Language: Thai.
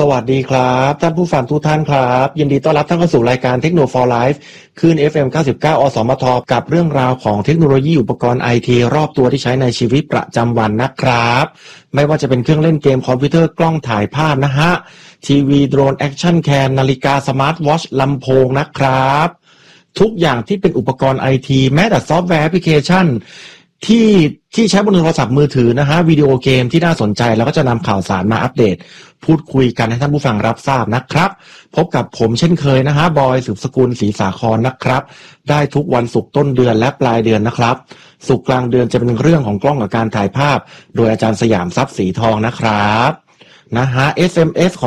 สวัสดีครับท่านผู้ฟังทุกท่านครับยินดีต้อนรับท่านเข้าสู่รายการ Techno for Life คลื่น FM 99 อสมทกับเรื่องราวของเทคโนโลยีอุปกรณ์ IT รอบตัวที่ใช้ในชีวิตประจำวันนะครับไม่ว่าจะเป็นเครื่องเล่นเกมคอมพิวเตอร์กล้องถ่ายภาพนะฮะทีวีโดรนแอคชั่นแคมนาฬิกาสมาร์ทวอชลำโพงนะครับทุกอย่างที่เป็นอุปกรณ์ IT แม้แต่ซอฟต์แวร์แอปพลิเคชันที่ใช้บนโทรศัพท์มือถือนะฮะวิดีโอเกมที่น่าสนใจแล้วก็จะนำข่าวสารมาอัปเดตพูดคุยกันให้ท่านผู้ฟังรับทราบนะครับพบกับผมเช่นเคยนะฮะบอยสืบสกุลศรีสาครนะครับได้ทุกวันศุกร์ต้นเดือนและปลายเดือนนะครับศุกร์กลางเดือนจะเป็นเรื่องของกล้องกับการถ่ายภาพโดยอาจารย์สยามทรัพย์สีทองนะครับนะฮะ SMS ของ